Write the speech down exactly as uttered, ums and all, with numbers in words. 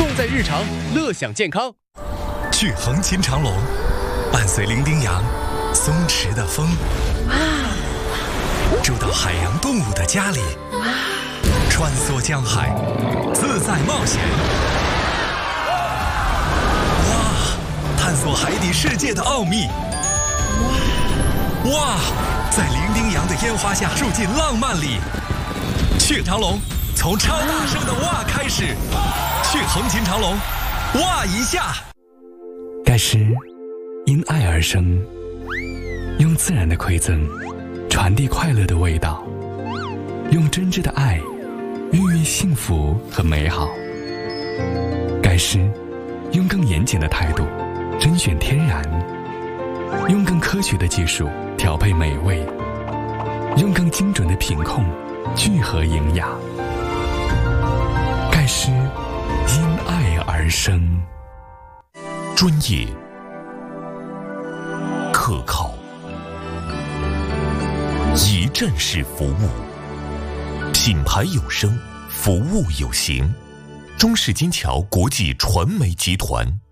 在日常，乐享健康。 去横琴长隆，伴随伶仃洋松弛的风，住到海洋动物的家里，穿梭江海，自在冒险。哇！探索海底世界的奥秘。哇！在伶仃洋的烟花下，住进浪漫里。去长隆，从超大声的哇开始。去横琴长隆，哇一下。 盖诗因爱而生，用自然的馈赠传递快乐的味道，用真挚的爱孕育幸福和美好。盖诗用更严谨的态度甄选天然，用更科学的技术调配美味，用更精准的品控聚合营养。盖诗因爱而生， 专业、可靠、一站式服务，品牌有声，服务有形。中式金桥国际传媒集团。